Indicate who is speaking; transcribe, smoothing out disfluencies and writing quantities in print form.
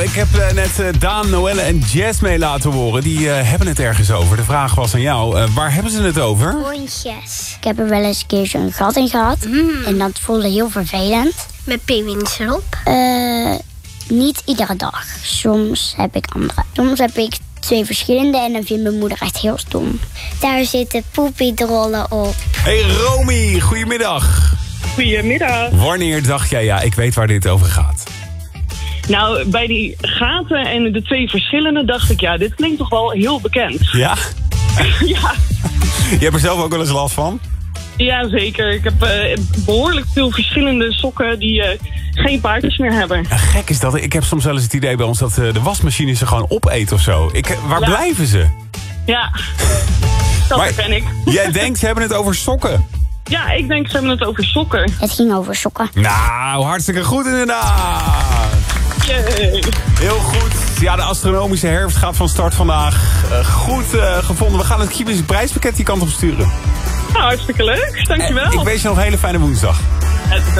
Speaker 1: ik heb net Daan, Noelle en Jess mee laten horen. Die hebben het ergens over. De vraag was aan jou, waar hebben ze het over?
Speaker 2: Hondjes. Ik heb er wel eens een keer zo'n gat in gehad. En dat voelde heel vervelend.
Speaker 3: Met pinguïns erop?
Speaker 2: Niet iedere dag. Soms heb ik andere. Soms heb ik 2 verschillende en dan vindt mijn moeder echt heel stom. Daar zitten poepiedrollen op.
Speaker 1: Hey Romy, goedemiddag.
Speaker 4: Goedemiddag.
Speaker 1: Wanneer dacht jij, ja, ik weet waar dit over gaat?
Speaker 4: Nou, bij die gaten en de 2 verschillende dacht ik, ja, dit klinkt toch wel heel bekend.
Speaker 1: Ja?
Speaker 4: Ja.
Speaker 1: Je hebt er zelf ook wel eens last van?
Speaker 4: Ja, zeker. Ik heb behoorlijk veel verschillende sokken die geen paardjes meer hebben.
Speaker 1: Ja, gek is dat. Ik heb soms wel eens het idee bij ons dat de wasmachine ze gewoon opeet of zo. Waar blijven ze?
Speaker 4: Ja, dat herken ik.
Speaker 1: Jij denkt, ze hebben het over sokken?
Speaker 4: Ja, ik denk ze hebben het over sokken.
Speaker 2: Het ging over sokken.
Speaker 1: Nou, hartstikke goed inderdaad.
Speaker 4: Yay.
Speaker 1: Heel goed. Ja, de astronomische herfst gaat van start vandaag. Goed gevonden. We gaan het Giebels prijspakket die kant op sturen.
Speaker 4: Nou, hartstikke leuk. Dankjewel.
Speaker 1: Ik wens je nog een hele fijne woensdag.